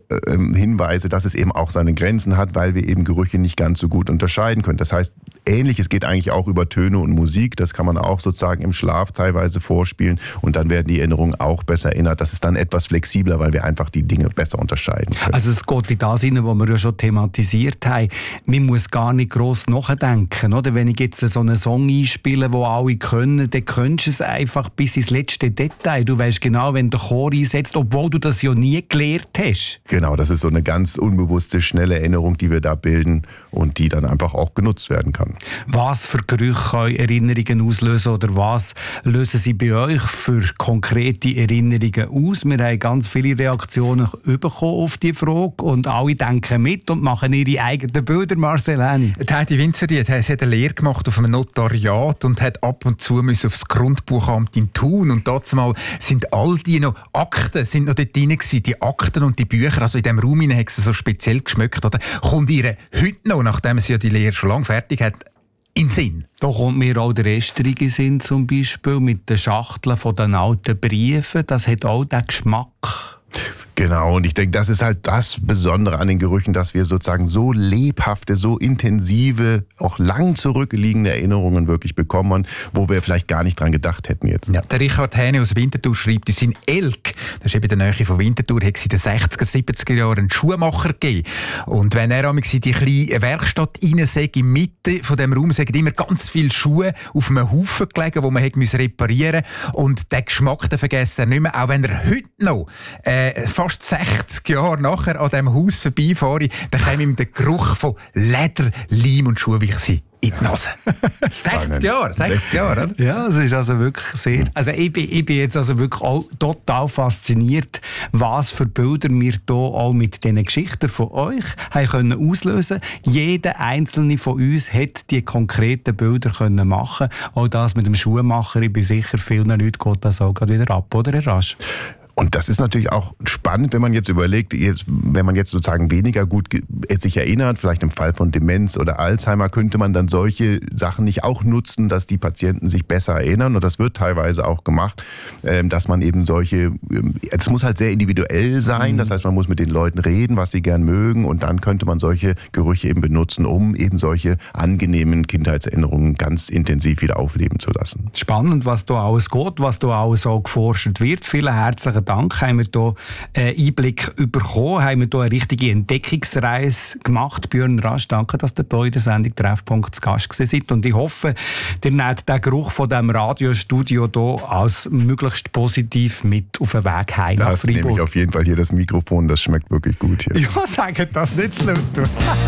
Hinweise, dass es eben auch seine Grenzen hat, weil wir eben Gerüche nicht ganz so gut unterscheiden können. Das heißt, Ähnliches geht eigentlich auch über Töne und Musik. Das kann man auch sozusagen im Schlaf teilweise vorspielen und dann werden die Erinnerungen auch besser erinnert. Das ist dann etwas flexibler, weil wir einfach die Dinge besser unterscheiden können. Also es geht in das hinein, was wir ja schon thematisiert haben. Man muss gar nicht gross nachdenken. Oder? Wenn ich jetzt so einen Song einspiele, den alle können, dann kennst du es einfach bis ins letzte Detail. Du weißt genau, wenn der Chor einsetzt, obwohl du das ja nie gelernt hast. Genau, das ist so eine ganz unbewusste, schnelle Erinnerung, die wir da bilden und die dann einfach auch genutzt werden kann. Was für Gerüche können Erinnerungen auslösen oder was lösen sie bei euch für konkrete Erinnerungen aus? Wir haben ganz viele Reaktionen bekommen auf die Frage und alle denken mit und machen ihre eigenen Bilder, Marcel Häni. Heidi Winzerried hat eine Lehre gemacht auf einem Notariat und hat ab und zu aufs Grundbuchamt in Thun und dazumal sind all die noch Akten sind noch dort drin gewesen, die Akten und die Bücher, also in diesem Raum hat sie so speziell geschmeckt, oder? Kommt ihr heute noch, nachdem sie ja die Lehre schon lange fertig hat, in den Sinn? Da kommt mir auch der Estrige Sinn zum Beispiel mit den Schachteln von den alten Briefen. Das hat auch den Geschmack. Genau, und ich denke, das ist halt das Besondere an den Gerüchen, dass wir sozusagen so lebhafte, so intensive, auch lang zurückliegende Erinnerungen wirklich bekommen, wo wir vielleicht gar nicht dran gedacht hätten jetzt. Ja, der Richard Häni aus Winterthur schreibt uns in Elk, das ist eben in der Nähe von Winterthur, hat es in den 60er, 70er Jahren einen Schuhmacher gegeben. Und wenn er in die kleine Werkstatt rein sei, in der Mitte von dem Raum, sind immer ganz viele Schuhe auf einem Haufen gelegen, die man reparieren musste. Und den Geschmack den vergessen er nicht mehr, auch wenn er heute noch fast 60 Jahre nachher an diesem Haus vorbeifahre, dann käme ihm der Geruch von Leder, Leim und Schuhwichse in die Nase. 60 Jahre, oder? Ja, es ist also wirklich sehr... Also ich bin jetzt also wirklich auch total fasziniert, was für Bilder wir hier auch mit diesen Geschichten von euch haben können auslösen. Jeder einzelne von uns hat die konkreten Bilder können machen. Auch das mit dem Schuhmacher, ich bin sicher, vielen Leuten geht das auch gerade wieder ab, oder Herr Rasch? Und das ist natürlich auch spannend, wenn man jetzt überlegt, wenn man jetzt sozusagen weniger gut sich erinnert, vielleicht im Fall von Demenz oder Alzheimer, könnte man dann solche Sachen nicht auch nutzen, dass die Patienten sich besser erinnern. Und das wird teilweise auch gemacht, dass man eben solche, es muss halt sehr individuell sein, das heißt, man muss mit den Leuten reden, was sie gern mögen und dann könnte man solche Gerüche eben benutzen, um eben solche angenehmen Kindheitserinnerungen ganz intensiv wieder aufleben zu lassen. Spannend, was da alles geht, was da alles auch geforscht wird. Vielen herzlichen Dank, haben wir hier einen Einblick bekommen, haben wir hier eine richtige Entdeckungsreise gemacht. Björn Rasch, danke, dass ihr hier in der Sendung Treffpunkt zu Gast seid. Und ich hoffe, ihr nehmt den Geruch von diesem Radiostudio hier als möglichst positiv mit auf den Weg heim nach Freiburg. Das nehme ich auf jeden Fall hier, das Mikrofon, das schmeckt wirklich gut hier. Ja, sagt das nicht zu laut.